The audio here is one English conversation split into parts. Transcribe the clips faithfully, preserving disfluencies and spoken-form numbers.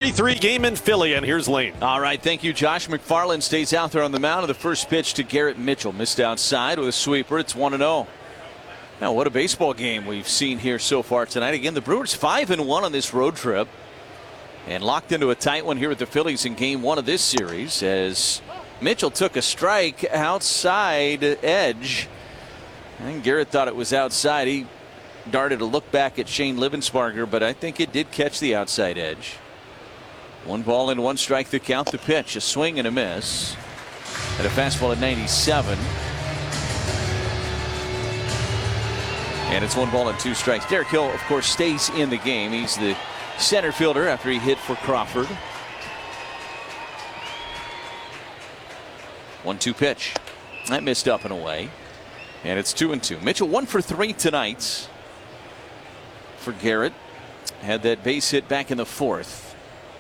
three three game in Philly, and here's Lane. All right, thank you, Josh. McFarland stays out there on the mound. The first pitch to Garrett Mitchell. Missed outside with a sweeper. It's one and oh. Now, what a baseball game we've seen here so far tonight. Again, the Brewers five and one on this road trip. And locked into a tight one here with the Phillies in game one of this series as Mitchell took a strike outside edge. And Garrett thought it was outside. He darted a look back at Shane Livensparger, but I think it did catch the outside edge. One ball and one strike to count the pitch. A swing and a miss. And a fastball at ninety-seven. And it's one ball and two strikes. Derek Hill, of course, stays in the game. He's the center fielder after he hit for Crawford. one two pitch. That missed up and away. And it's two and two. Mitchell one for three tonight for Garrett. Had that base hit back in the fourth.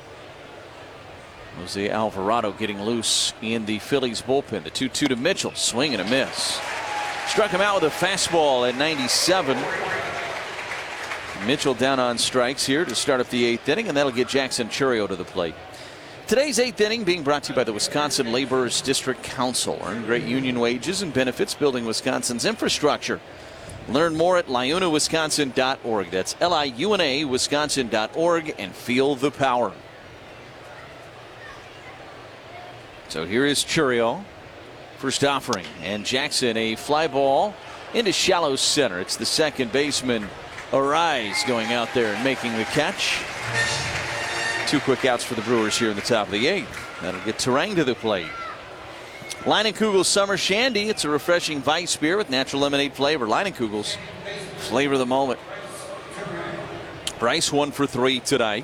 Jose Alvarado getting loose in the Phillies bullpen. The two two to Mitchell. Swing and a miss. Struck him out with a fastball at ninety-seven. Mitchell down on strikes here to start up the eighth inning, and that'll get Jackson Chourio to the plate. Today's eighth inning being brought to you by the Wisconsin Laborers District Council. Earn great union wages and benefits building Wisconsin's infrastructure. Learn more at liuna wisconsin dot org. That's L I U N A Wisconsin dot org, and feel the power. So here is Chourio. First offering, and Jackson a fly ball into shallow center. It's the second baseman, Arise, going out there and making the catch. Two quick outs for the Brewers here in the top of the eighth. That'll get Turang to the plate. Leinenkugel's Summer Shandy. It's a refreshing Weiss beer with natural lemonade flavor. Leinenkugel's, flavor of the moment. Bryce one for three tonight.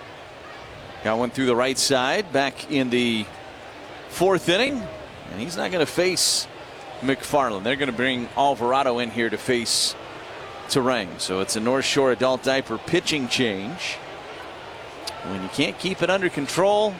Got one through the right side back in the fourth inning. And he's not going to face McFarland. They're going to bring Alvarado in here to face Turang. So it's a North Shore adult diaper pitching change. When you can't keep it under control,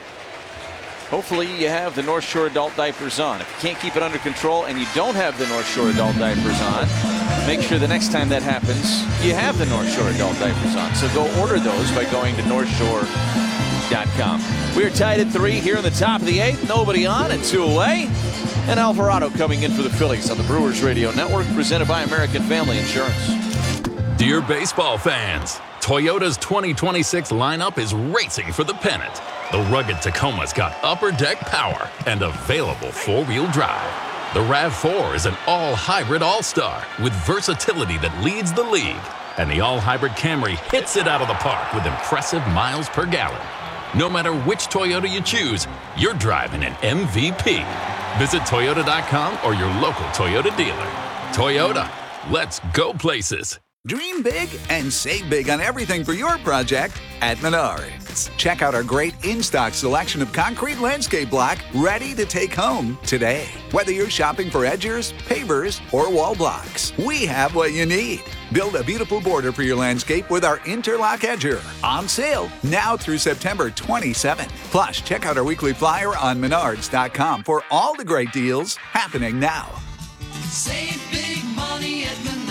hopefully you have the North Shore adult diapers on. If you can't keep it under control and you don't have the North Shore adult diapers on, make sure the next time that happens, you have the North Shore adult diapers on. So go order those by going to north shore dot com. We're tied at three here in the top of the eighth. Nobody on and two away. And Alvarado coming in for the Phillies on the Brewers Radio Network, presented by American Family Insurance. Dear baseball fans, Toyota's twenty twenty-six lineup is racing for the pennant. The rugged Tacoma's got upper deck power and available four-wheel drive. The RAV four is an all-hybrid all-star with versatility that leads the league. And the all-hybrid Camry hits it out of the park with impressive miles per gallon. No matter which Toyota you choose, you're driving an M V P. Visit Toyota dot com or your local Toyota dealer. Toyota, let's go places. Dream big and save big on everything for your project at Menards. Check out our great in-stock selection of concrete landscape block ready to take home today. Whether you're shopping for edgers, pavers, or wall blocks, we have what you need. Build a beautiful border for your landscape with our Interlock Edger. On sale now through September twenty-seventh. Plus, check out our weekly flyer on menards dot com for all the great deals happening now. Save big money at Menards.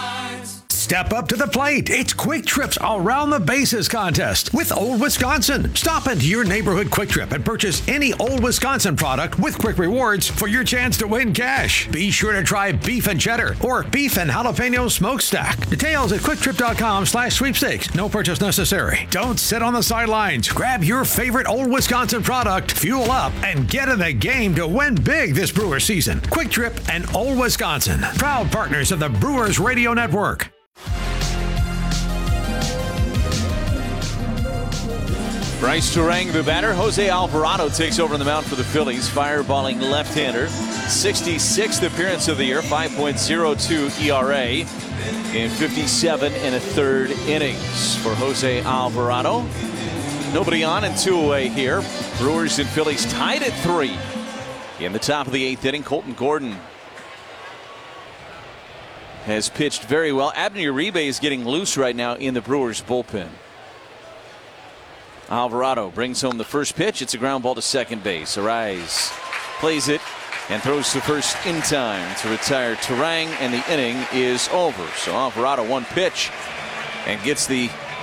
Step up to the plate. It's Quick Trip's Around the Bases contest with Old Wisconsin. Stop into your neighborhood Quick Trip and purchase any Old Wisconsin product with Quick Rewards for your chance to win cash. Be sure to try beef and cheddar or beef and jalapeno smokestack. Details at quick trip dot com slash sweepstakes. No purchase necessary. Don't sit on the sidelines. Grab your favorite Old Wisconsin product, fuel up, and get in the game to win big this Brewer season. Quick Trip and Old Wisconsin, proud partners of the Brewers Radio Network. Bryce Turang, the batter. Jose Alvarado takes over on the mound for the Phillies. Fireballing left-hander. sixty-sixth appearance of the year. five point oh two E R A in fifty-seven and a third innings for Jose Alvarado. Nobody on and two away here. Brewers and Phillies tied at three. In the top of the eighth inning, Colton Gordon has pitched very well. Abner Uribe is getting loose right now in the Brewers bullpen. Alvarado brings home the first pitch. It's a ground ball to second base. Arise plays it and throws to first in time to retire Turang, and the inning is over. So Alvarado one pitch and gets the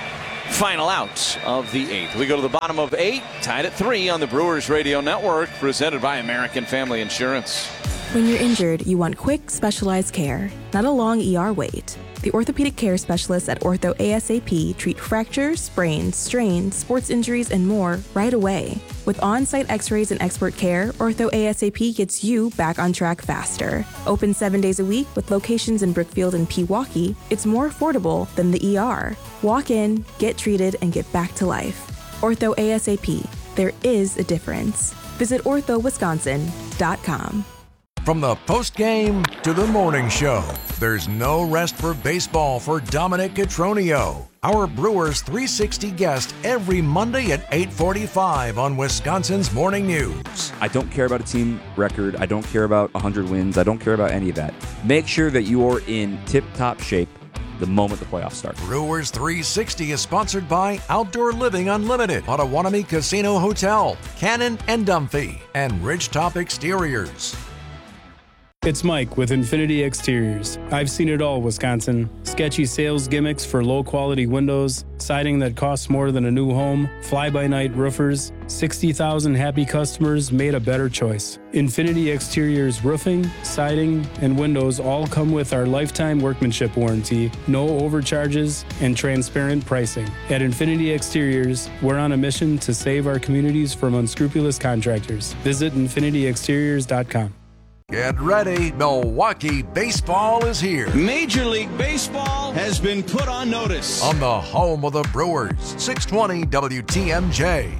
Final out of the eighth. We go to the bottom of eight, tied at three on the Brewers Radio Network, presented by American Family Insurance. When you're injured, you want quick, specialized care, not a long E R wait. The orthopedic care specialists at Ortho ASAP treat fractures, sprains, strains, sports injuries, and more right away. With on-site x-rays and expert care, Ortho ASAP gets you back on track faster. Open seven days a week with locations in Brookfield and Pewaukee, it's more affordable than the E R. Walk in, get treated, and get back to life. Ortho ASAP. There is a difference. Visit ortho wisconsin dot com. From the post-game to the morning show, there's no rest for baseball for Dominic Cotroneo, our Brewers three sixty guest every Monday at eight forty-five on Wisconsin's Morning News. I don't care about a team record. I don't care about one hundred wins. I don't care about any of that. Make sure that you are in tip-top shape the moment the playoffs start. Brewers three sixty is sponsored by Outdoor Living Unlimited, Potawatomi Casino Hotel, Cannon and Dumphy, and Ridgetop Exteriors. It's Mike with Infinity Exteriors. I've seen it all, Wisconsin. Sketchy sales gimmicks for low-quality windows, siding that costs more than a new home, fly-by-night roofers. sixty thousand happy customers made a better choice. Infinity Exteriors roofing, siding, and windows all come with our lifetime workmanship warranty, no overcharges, and transparent pricing. At Infinity Exteriors, we're on a mission to save our communities from unscrupulous contractors. Visit infinity exteriors dot com. Get ready, Milwaukee baseball is here. Major League Baseball has been put on notice. On the home of the Brewers, six twenty W T M J.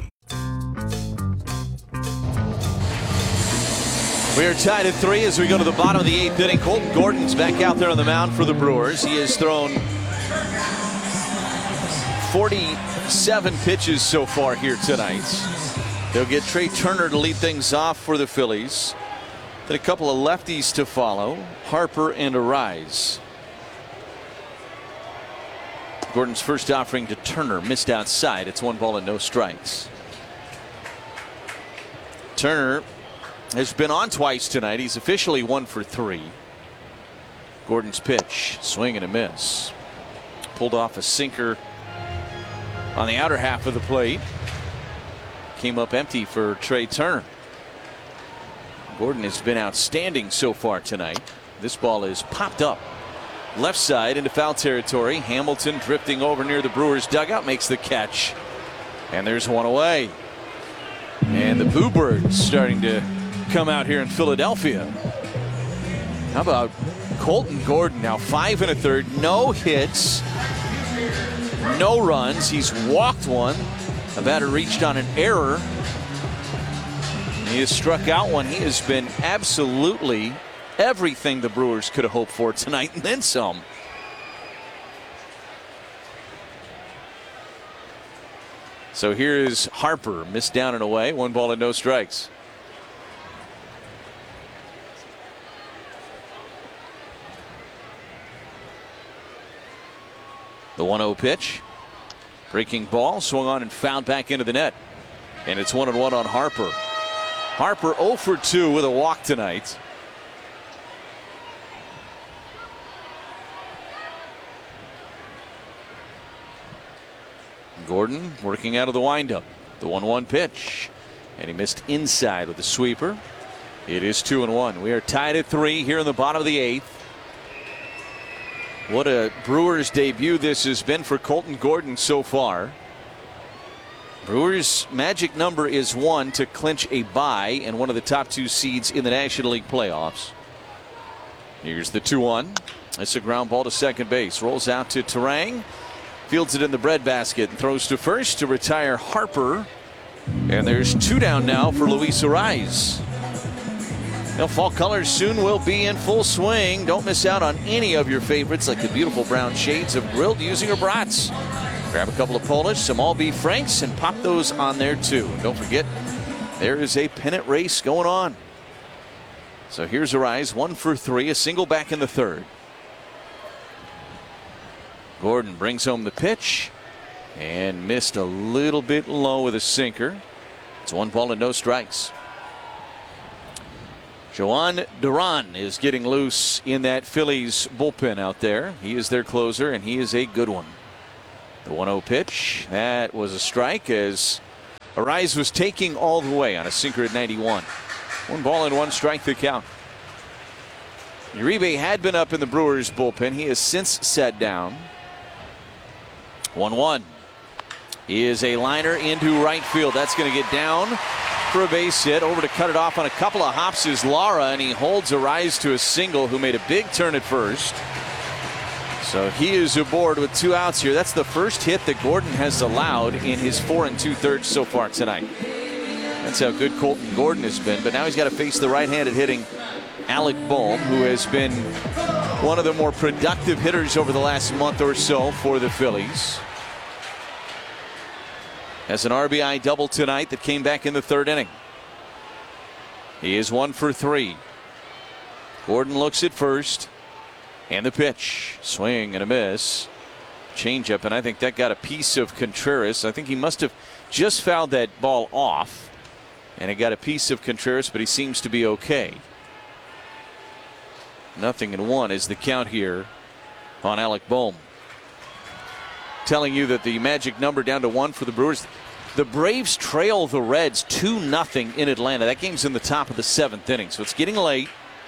We are tied at three as we go to the bottom of the eighth inning. Colton Gordon's back out there on the mound for the Brewers. He has thrown forty-seven pitches so far here tonight. They'll get Trey Turner to lead things off for the Phillies. Then a couple of lefties to follow, Harper and Arise. Gordon's first offering to Turner missed outside. It's one ball and no strikes. Turner has been on twice tonight. He's officially one for three. Gordon's pitch, swing and a miss. Pulled off a sinker on the outer half of the plate. Came up empty for Trey Turner. Gordon has been outstanding so far tonight. This ball is popped up left side into foul territory. Hamilton drifting over near the Brewers dugout makes the catch. And there's one away. And the Boo Birds starting to come out here in Philadelphia. How about Colton Gordon now five and a third, no hits, no runs. He's walked one. A batter reached on an error. He has struck out one. He has been absolutely everything the Brewers could have hoped for tonight and then some. So here is Harper, missed down and away, one ball and no strikes. The one oh pitch. Breaking ball, swung on and fouled back into the net. And it's one and one on Harper. Harper oh for two with a walk tonight. Gordon working out of the windup. The one one pitch. And he missed inside with the sweeper. It is two and one. We are tied at three here in the bottom of the eighth. What a Brewers debut this has been for Colton Gordon so far. Brewers' magic number is one to clinch a bye and one of the top two seeds in the National League playoffs. Here's the two one. It's a ground ball to second base. Rolls out to Terang. Fields it in the breadbasket and throws to first to retire Harper. And there's two down now for Luis Arise. Now, fall colors soon will be in full swing. Don't miss out on any of your favorites like the beautiful brown shades of grilled using or brats. Grab a couple of Polish, some all beef Franks, and pop those on there too. And don't forget, there is a pennant race going on. So here's Arise, one for three, a single back in the third. Gordon brings home the pitch and missed a little bit low with a sinker. It's one ball and no strikes. Joan Duran is getting loose in that Phillies bullpen out there. He is their closer, and he is a good one. The one oh pitch. That was a strike as Arise was taking all the way on a sinker at ninety-one. One ball and one strike the count. Uribe had been up in the Brewers bullpen. He has since sat down. one one is a liner into right field. That's going to get down for a base hit. Over to cut it off on a couple of hops is Lara, and he holds Arise to a single, who made a big turn at first. So he is aboard with two outs here. That's the first hit that Gordon has allowed in his four and two thirds so far tonight. That's how good Colton Gordon has been. But now he's got to face the right-handed hitting Alec Bohm, who has been one of the more productive hitters over the last month or so for the Phillies. Has an R B I double tonight that came back in the third inning. He is one for three. Gordon looks at first. And the pitch. Swing and a miss. Changeup, and I think that got a piece of Contreras. I think he must have just fouled that ball off. And it got a piece of Contreras, but he seems to be okay. Nothing in one is the count here on Alec Bohm. Telling you that the magic number down to one for the Brewers. The Braves trail the Reds two nothing in Atlanta. That game's in the top of the seventh inning, so it's getting late.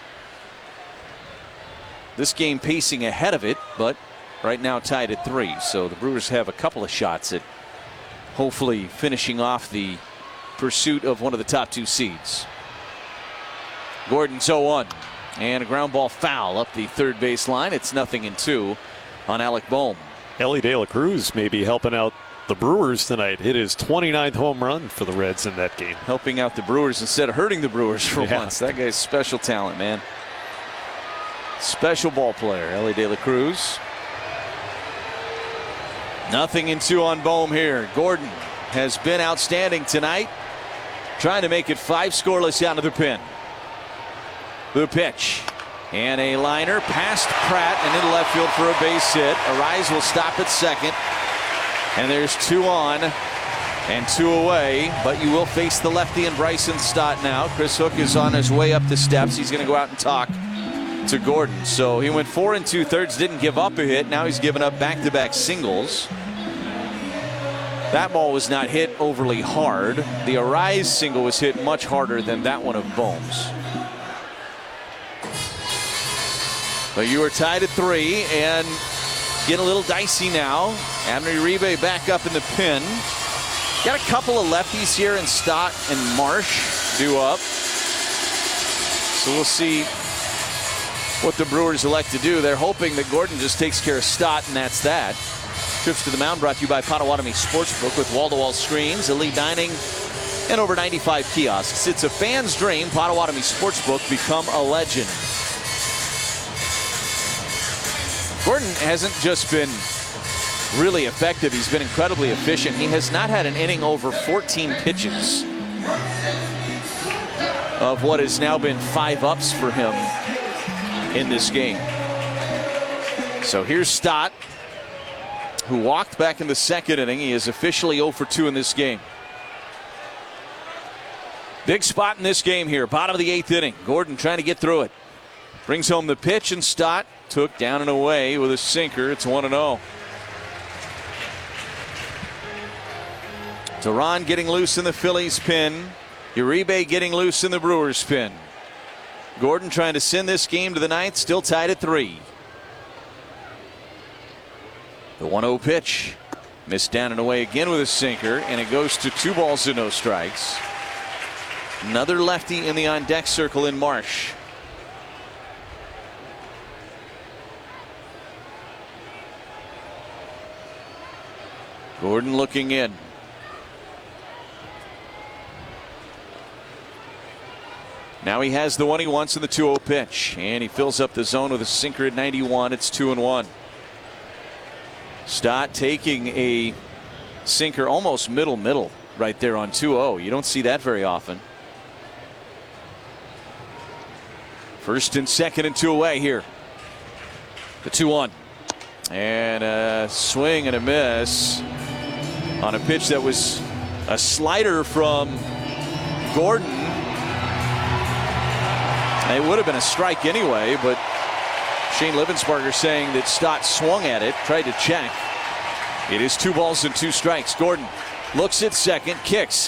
This game pacing ahead of it, but right now tied at three. So the Brewers have a couple of shots at hopefully finishing off the pursuit of one of the top two seeds. Gordon's oh one. And a ground ball foul up the third base line. It's nothing in two on Alec Bohm. Elly De La Cruz may be helping out the Brewers tonight. Hit his twenty-ninth home run for the Reds in that game. Helping out the Brewers instead of hurting the Brewers for yeah. once. That guy's special talent, man. Special ball player, Elly De La Cruz. Nothing in two on Bohm here. Gordon has been outstanding tonight, trying to make it five scoreless down to the pin. The pitch. And a liner past Pratt and into left field for a base hit. Arise will stop at second. And there's two on and two away. But you will face the lefty and Bryson Stott now. Chris Hook is on his way up the steps. He's going to go out and talk to Gordon. So he went four and two thirds, didn't give up a hit. Now he's given up back-to-back singles. That ball was not hit overly hard. The Arise single was hit much harder than that one of Bohm's. But you are tied at three and get a little dicey now. Abner Uribe back up in the pin. Got a couple of lefties here in Stott and Marsh due up. So we'll see what the Brewers elect to do. They're hoping that Gordon just takes care of Stott, and that's that. Trips to the mound brought to you by Potawatomi Sportsbook with wall-to-wall screens, elite dining, and over ninety-five kiosks. It's a fan's dream. Potawatomi Sportsbook, become a legend. Gordon hasn't just been really effective. He's been incredibly efficient. He has not had an inning over fourteen pitches of what has now been five ups for him in this game. So here's Stott, who walked back in the second inning. He is officially oh for two in this game. Big spot in this game here. Bottom of the eighth inning. Gordon trying to get through it. Brings home the pitch, and Stott took down and away with a sinker. It's one and oh. Duran getting loose in the Phillies pin. Uribe getting loose in the Brewers pin. Gordon trying to send this game to the ninth, still tied at three. The one oh pitch. Missed down and away again with a sinker, and it goes to two balls and no strikes. Another lefty in the on-deck circle in Marsh. Gordon looking in. Now he has the one he wants in the two oh pitch, and he fills up the zone with a sinker at ninety-one. It's two and one. Stott taking a sinker almost middle middle right there on two oh. You don't see that very often. First and second and two away here. The two one. And a swing and a miss on a pitch that was a slider from Gordon. It would have been a strike anyway, but Shane Livensparger saying that Stott swung at it, tried to check. It is two balls and two strikes. Gordon looks at second, kicks,